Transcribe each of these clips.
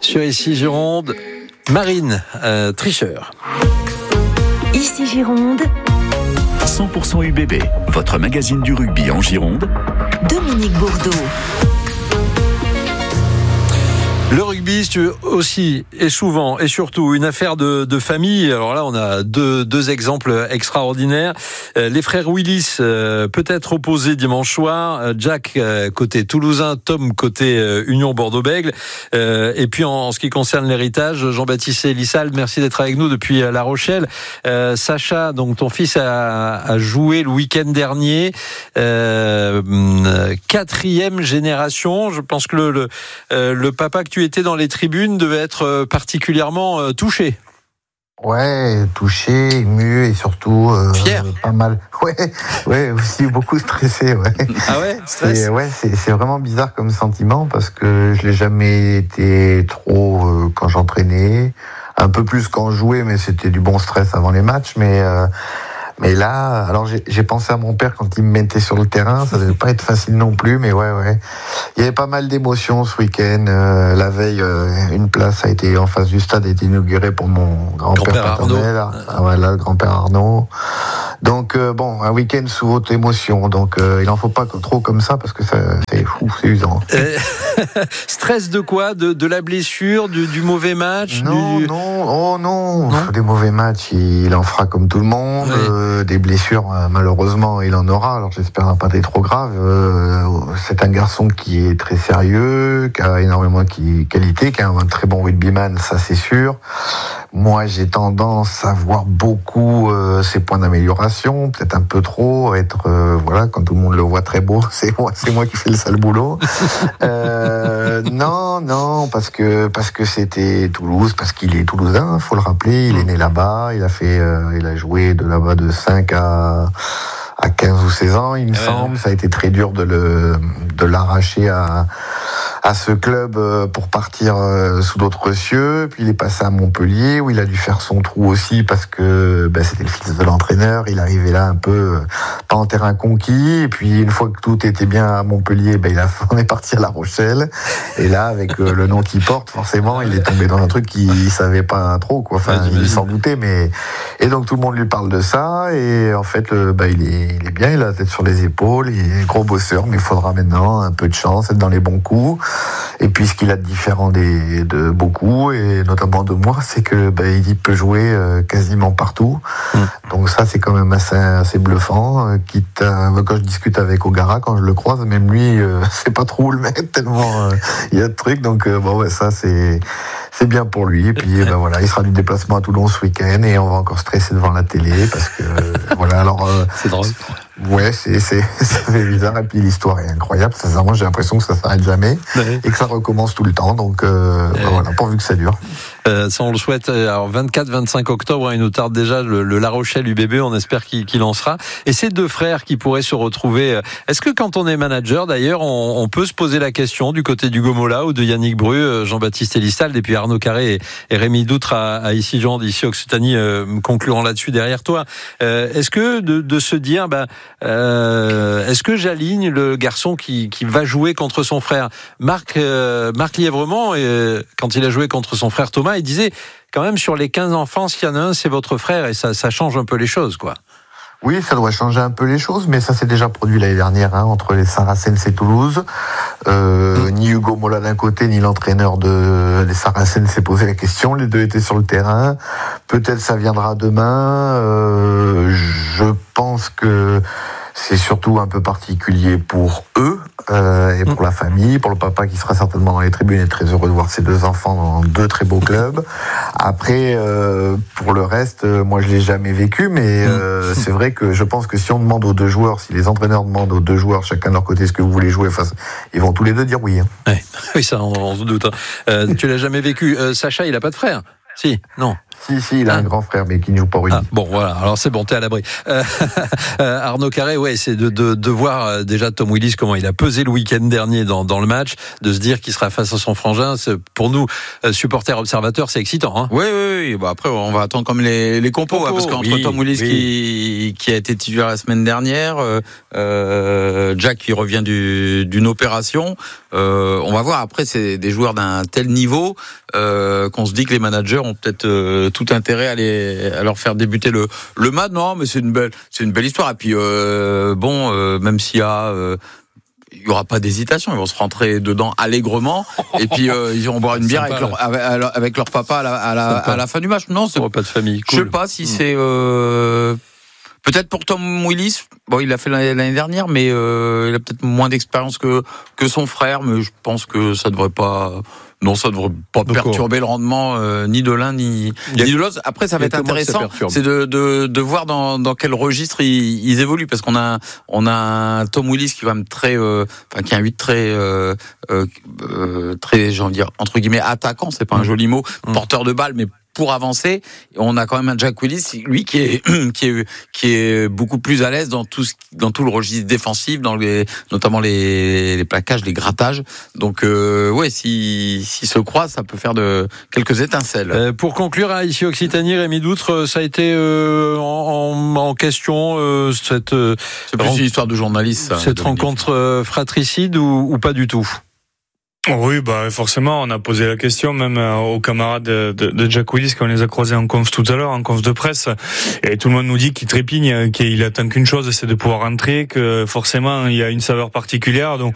Sur Ici Gironde, Marine, tricheur. Ici Gironde, 100% UBB, votre magazine du rugby en Gironde. Dominique Bourdeau. Le rugby, c'est aussi et souvent et surtout une affaire de famille. Alors là, on a deux exemples extraordinaires. Les frères Willis, peut-être opposés dimanche soir. Jack côté toulousain, Tom côté Union Bordeaux-Bègles. Et puis en ce qui concerne l'héritage, Jean-Baptiste Elissalde, merci d'être avec nous depuis La Rochelle. Sacha, donc ton fils a joué le week-end dernier. 4e génération. Je pense que le papa que tu étais dans les tribunes devait être particulièrement touché. Ouais, touché, ému et surtout fier. Pas mal. Ouais, aussi beaucoup stressé. Ouais. Ah ouais, stress. C'est vraiment bizarre comme sentiment parce que je l'ai jamais été trop quand j'entraînais, un peu plus quand je jouais, mais c'était du bon stress avant les matchs, mais là, alors j'ai pensé à mon père quand il me mettait sur le terrain, ça devait pas être facile non plus, mais ouais. Il y avait pas mal d'émotions ce week-end. La veille, une place a été en face du stade, a été inaugurée pour mon grand-père paternel. Voilà, le grand-père Arnaud. Donc bon, un week-end sous haute émotion. Donc il en faut pas trop comme ça parce que c'est usant. Stress de quoi ? De la blessure, du mauvais match ? Non. Des mauvais matchs, il en fera comme tout le monde. Oui. Des blessures, malheureusement, il en aura. Alors j'espère pas des trop graves. C'est un garçon qui est très sérieux, qui a énormément de qualité, qui est un très bon rugbyman, ça c'est sûr. Moi, j'ai tendance à voir beaucoup ses points d'amélioration, peut-être un peu trop, être quand tout le monde le voit très beau, c'est moi qui fais le sale boulot. Non, parce que c'était Toulouse, parce qu'il est toulousain, faut le rappeler, il est né là-bas, il a joué de là-bas de 5 à 15 ou 16 ans, il me semble. Ça a été très dur de l'arracher à ce club pour partir sous d'autres cieux. Puis il est passé à Montpellier où il a dû faire son trou aussi parce que c'était le fils de l'entraîneur. Il arrivait là un peu pas en terrain conquis. Et puis une fois que tout était bien à Montpellier, on est parti à La Rochelle. Et là, avec le nom qu'il porte, forcément, il est tombé dans un truc qu'il savait pas trop, quoi. Enfin, il s'en doutait, mais et donc tout le monde lui parle de ça. Et en fait, il est bien, il a la tête sur les épaules, il est gros bosseur, mais il faudra maintenant un peu de chance, être dans les bons coups. Et puis ce qu'il a de différent de beaucoup, et notamment de moi, c'est que il peut jouer quasiment partout. Donc ça, c'est quand même assez bluffant. Quand je discute avec O'Gara, quand je le croise, même lui, c'est pas trop où le mettre, tellement il y a de trucs. Donc ça, c'est bien pour lui. Et puis il sera du déplacement à Toulon ce week-end et on va encore stresser devant la télé parce que c'est drôle. Ouais, c'est bizarre. Et puis l'histoire est incroyable. Sincèrement, j'ai l'impression que ça s'arrête jamais et que ça recommence tout le temps. Donc pourvu que ça dure. Ça on le souhaite. Alors 24-25 octobre, il nous tarde déjà le La Rochelle UBB. On espère qu'il lancera. Et ces deux frères qui pourraient se retrouver. Est-ce que quand on est manager, d'ailleurs, on peut se poser la question du côté du Gomola ou de Yannick Bru, Jean-Baptiste Elissalde et puis Arnaud Carré et Rémi Doutre à Ici Gironde, ici Occitanie, conclurant là-dessus derrière toi. Est-ce que de se dire, est-ce que j'aligne le garçon qui va jouer contre son frère Marc Lièvremont, quand il a joué contre son frère Thomas, il disait quand même sur les 15 enfants, s'il y en a un, c'est votre frère, et ça change un peu les choses, quoi. Oui, ça doit changer un peu les choses, mais ça s'est déjà produit l'année dernière entre les Saracens et Toulouse. Ni Hugo Mola d'un côté, ni l'entraîneur des Saracens s'est posé la question. Les deux étaient sur le terrain. Peut-être ça viendra demain. Je pense que c'est surtout un peu particulier pour eux et pour la famille, pour le papa qui sera certainement dans les tribunes et très heureux de voir ses deux enfants dans deux très beaux clubs. Après, pour le reste, moi je l'ai jamais vécu, mais c'est vrai que je pense que si on demande aux deux joueurs, si les entraîneurs demandent aux deux joueurs chacun de leur côté ce que vous voulez jouer, ils vont tous les deux dire oui. Oui, ça on se doute. Tu l'as jamais vécu. Sacha, il a pas de frère ? Si, non. Si, il a un grand frère, mais qui ne joue pas au rugby. Bon, voilà. Alors c'est bon, t'es à l'abri. Arnaud Carré, c'est de voir déjà Tom Willis comment il a pesé le week-end dernier dans le match, de se dire qu'il sera face à son frangin. Pour nous, supporters observateurs, c'est excitant. Hein. Oui. Bon, après, on va attendre comme les compos, parce qu'entre Tom Willis qui a été titulaire la semaine dernière, Jack qui revient d'une opération, on va voir. Après, c'est des joueurs d'un tel niveau qu'on se dit que les managers ont peut-être tout intérêt à leur faire débuter le match. Non, mais c'est une belle histoire. Et puis même s'il y a il y aura pas d'hésitation, ils vont se rentrer dedans allègrement et puis ils iront boire une bière avec leur papa à la fin du match. Non, c'est pas de famille. Cool. Je sais pas si c'est peut-être pour Tom Willis. Bon, il l'a fait l'année dernière, mais il a peut-être moins d'expérience que son frère. Mais je pense que ça devrait pas. Non, ça ne devrait pas perturber le rendement ni de l'un ni de l'autre. Après, ça va être intéressant, c'est de voir dans quel registre ils évoluent, parce qu'on a un Tom Willis qui va me qui a un 8 très, j'ai envie de dire entre guillemets attaquant. C'est pas un joli mot, porteur de balle, mais pour avancer, on a quand même un Jack Willis, lui qui est beaucoup plus à l'aise dans tout le registre défensif, notamment les plaquages, les grattages. Donc s'ils se croisent, ça peut faire quelques étincelles. Pour conclure, ici Occitanie, Rémi Doutre, ça a été en question c'est plus une histoire de journaliste. Cette rencontre fratricide ou pas du tout? Oui, forcément, on a posé la question même aux camarades de Jack Willis quand on les a croisés en conf tout à l'heure, en conf de presse, et tout le monde nous dit qu'il trépigne, qu'il attend qu'une chose, c'est de pouvoir rentrer, que forcément il y a une saveur particulière. Donc,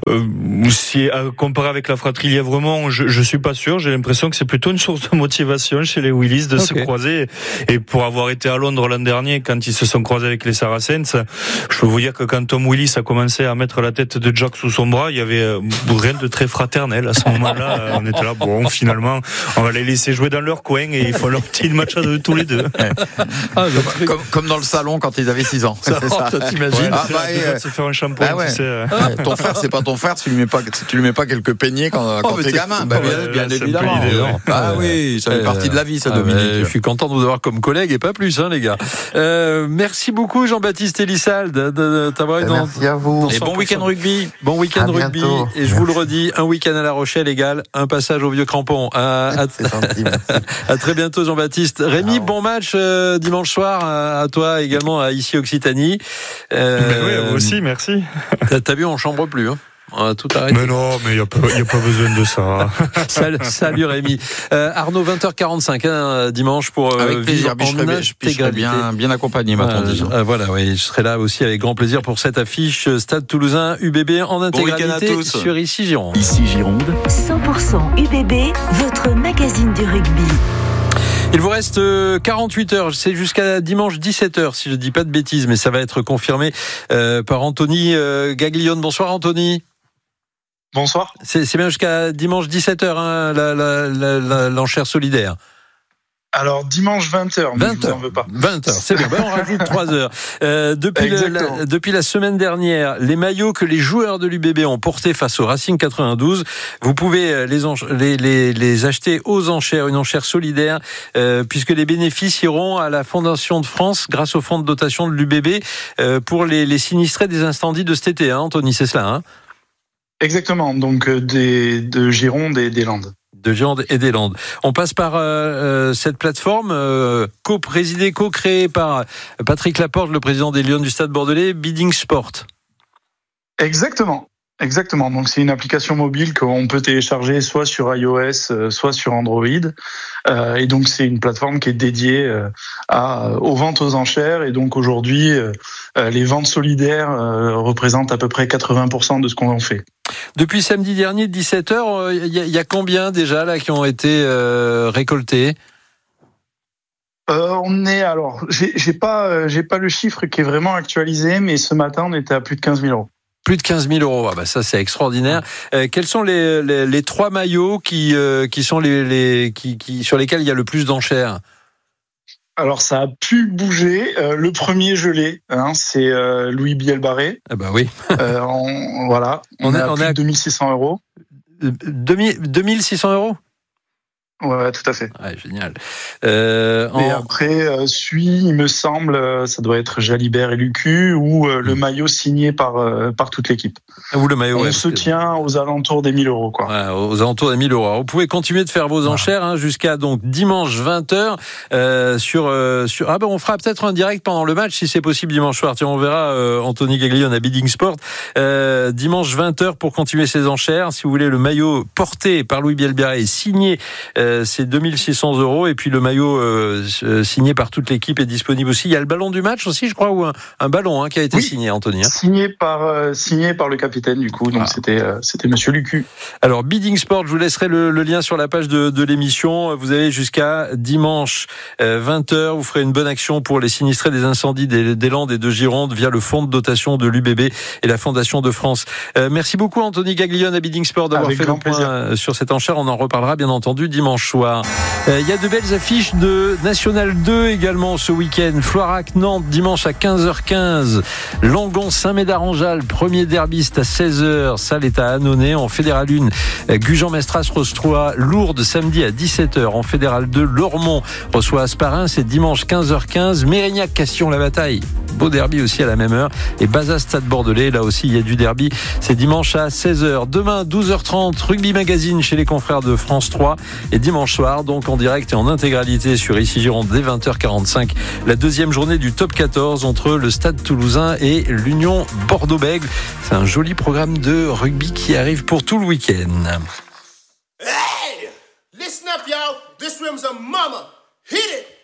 si comparé avec la fratrie Lièvremont, je suis pas sûr. J'ai l'impression que c'est plutôt une source de motivation chez les Willis de se croiser. Et pour avoir été à Londres l'an dernier, quand ils se sont croisés avec les Saracens, je peux vous dire que quand Tom Willis a commencé à mettre la tête de Jack sous son bras, il y avait rien de très fraternel à ce moment-là. On était là, finalement, on va les laisser jouer dans leur coin et il faut leur petit match à tous les deux. Comme dans le salon quand ils avaient 6 ans. C'est ça. T'imagines se faire un shampoing, tu sais. Ton frère, c'est pas ton frère si tu lui mets pas quelques peignets quand t'es gamin. Bien évidemment. Oui, ça fait partie de la vie, ça, Dominique. Je suis content de vous avoir comme collègue et pas plus, les gars. Merci beaucoup, Jean-Baptiste Elissalde, de t'avoir eu dans. Merci à vous. Et bon week-end rugby. Bon week-end rugby. Et je vous le redis, un week-end à La Rochelle égale un passage au vieux crampon. C'est gentil, merci. À très bientôt, Jean-Baptiste. Rémi, bon match dimanche soir à toi également ici Occitanie. Oui, vous aussi, merci. T'as vu, on chambre plus. On a tout arrêté. Mais non, mais il n'y a pas besoin de ça. Salut Rémi. Arnaud, 20h45 dimanche pour avec plaisir. Je serai bien accompagné, m'a-t-on dit. Je serai là aussi avec grand plaisir pour cette affiche Stade Toulousain UBB en intégralité sur Ici Gironde. Ici Gironde. 100% UBB, votre magazine du rugby. Il vous reste 48 heures, c'est jusqu'à dimanche 17h si je ne dis pas de bêtises, mais ça va être confirmé par Anthony Gaglione. Bonsoir Anthony. Bonsoir. C'est bien jusqu'à dimanche 17h l'enchère solidaire. Alors dimanche 20h, mais 20h, je vous en veux pas. 20h, c'est bien, on rajoute 3 heures. Depuis la semaine dernière, les maillots que les joueurs de l'UBB ont portés face au Racing 92, vous pouvez les acheter aux enchères, une enchère solidaire, puisque les bénéfices iront à la Fondation de France grâce au fonds de dotation de l'UBB pour les sinistrés des incendies de cet été, Anthony, c'est cela, Exactement, donc de Gironde et des Landes. De Gironde et des Landes. On passe par cette plateforme co-créée par Patrick Laporte, le président des Lions du Stade Bordelais, Bidding Sport. Exactement. Donc c'est une application mobile qu'on peut télécharger soit sur iOS, soit sur Android. Et donc c'est une plateforme qui est dédiée aux ventes aux enchères. Et donc aujourd'hui, les ventes solidaires représentent à peu près 80% de ce qu'on en fait. Depuis samedi dernier, 17h, il y a combien déjà là qui ont été récoltés ? J'ai pas le chiffre qui est vraiment actualisé, mais ce matin on était à plus de 15 000 €. Plus de 15 000 €, ça c'est extraordinaire. Quels sont les 3 maillots qui sont sur lesquels il y a le plus d'enchères ? Alors ça a pu bouger. Le premier gelé, c'est Louis Bielbarré. Ah bah oui. On est à plus de 2600 €. 2600 €. Ouais, tout à fait. Ouais, génial. Et après, il me semble, ça doit être Jalibert et Lucu, ou le maillot signé par toute l'équipe. Ou le maillot. On se tient aux alentours des 1 000 €, quoi. Ouais, aux alentours des 1 000 €. Alors, vous pouvez continuer de faire vos enchères jusqu'à donc dimanche 20h on fera peut-être un direct pendant le match si c'est possible dimanche soir. Tiens, on verra Anthony Gaglione à Bidding Sport. Dimanche 20h pour continuer ces enchères. Si vous voulez le maillot porté par Louis Bielbiarré et signé, c'est 2 600 € et puis le maillot signé par toute l'équipe est disponible aussi. Il y a le ballon du match aussi, je crois, ou un ballon qui a été signé, Anthony. Signé par le capitaine du coup. Donc c'était Monsieur Lucu. Alors Bidding Sport, je vous laisserai le lien sur la page de l'émission. Vous avez jusqu'à dimanche 20h. Vous ferez une bonne action pour les sinistrés des incendies des Landes et de Gironde via le fonds de dotation de l'UBB et la Fondation de France. Merci beaucoup Anthony Gaglione à Bidding Sport d'avoir fait le point sur cette enchère. On en reparlera bien entendu dimanche soir. Il y a de belles affiches de National 2 également ce week-end. Floirac-Nantes dimanche à 15h15. Langon-Saint-Médard-en-Jalles, premier derby, c'est à 16h. Salle est à Annonay. En Fédéral 1, Gujan-Mestras-Rostroy. Lourdes samedi à 17h. En Fédéral 2, Lormont reçoit Asparin. C'est dimanche 15h15. Mérignac-Castillon-la-Bataille. Beau derby aussi à la même heure. Et Bazas-Stade Bordelais, là aussi il y a du derby. C'est dimanche à 16h. Demain 12h30, Rugby Magazine chez les confrères de France 3. Et dimanche soir, donc en direct et en intégralité sur Ici Gironde dès 20h45, la deuxième journée du Top 14 entre le Stade Toulousain et l'Union Bordeaux-Bègles. C'est un joli programme de rugby qui arrive pour tout le week-end. Hey! Listen up, y'all. This room's a mama. Hit it!